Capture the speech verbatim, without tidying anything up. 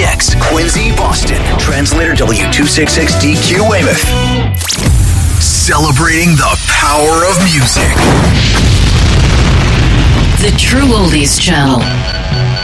X, Quincy, Boston. Translator W two sixty-six D Q, Weymouth. Celebrating the power of music. The True Oldies Channel.